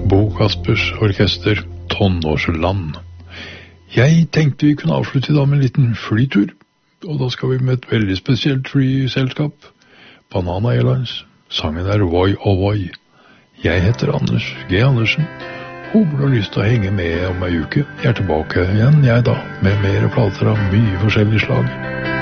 Bo Kaspers Orkester, Tonårsland. Jeg tenkte vi kunne avslutte i dag med en liten flytur, og da skal vi med et veldig spesielt flyselskap, Banana Airlines. Sangen er Voi og Voi. Jeg heter Anders G. Andersen. Håper du har lyst til å henge med om ei uke. Jeg er tilbake igjen, jeg da, med mer plater av mye forskjellig slag.